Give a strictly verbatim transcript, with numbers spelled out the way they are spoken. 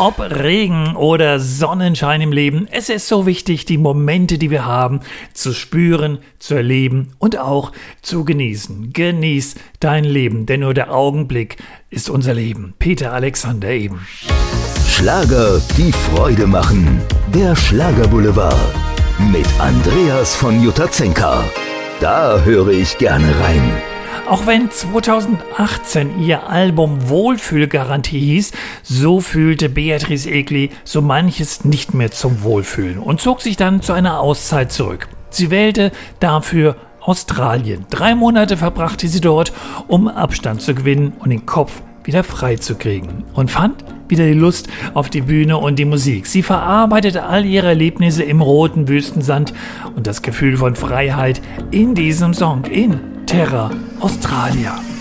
Ob Regen oder Sonnenschein im Leben, es ist so wichtig, die Momente, die wir haben, zu spüren, zu erleben und auch zu genießen. Genieß dein Leben, denn nur der Augenblick ist unser Leben. Peter Alexander eben. Schlager, die Freude machen. Der Schlagerboulevard mit Andreas von Jutazenka. Da höre ich gerne rein. Auch wenn zweitausendachtzehn ihr Album Wohlfühlgarantie hieß, so fühlte Beatrice Egli so manches nicht mehr zum Wohlfühlen und zog sich dann zu einer Auszeit zurück. Sie wählte dafür Australien. Drei Monate verbrachte sie dort, um Abstand zu gewinnen und den Kopf wieder frei zu kriegen und fand wieder die Lust auf die Bühne und die Musik. Sie verarbeitete all ihre Erlebnisse im roten Wüstensand und das Gefühl von Freiheit in diesem Song, in Terra Australia.